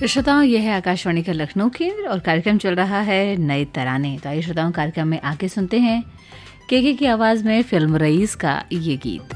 श्रोताओं, यह है आकाशवाणी का लखनऊ केंद्र और कार्यक्रम चल रहा है नए तराने। तो आइए श्रोताओं, कार्यक्रम में आके सुनते हैं के की आवाज़ में फिल्म रईस का ये गीत।